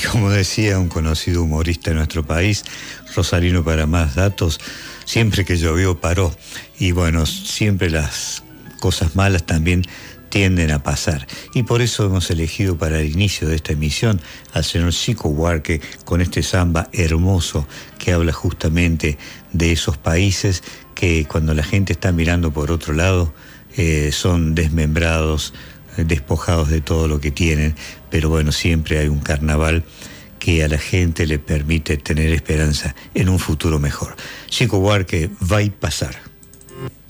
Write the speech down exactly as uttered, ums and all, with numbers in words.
como decía un conocido humorista en nuestro país, Rosalino para más datos, siempre que llovió paró. Y bueno, siempre las cosas malas también tienden a pasar. Y por eso hemos elegido para el inicio de esta emisión al señor Chico Buarque con este samba hermoso que habla justamente de esos países que cuando la gente está mirando por otro lado eh, son desmembrados, despojados de todo lo que tienen, pero bueno, siempre hay un carnaval que a la gente le permite tener esperanza en un futuro mejor. Chico Buarque, va a pasar.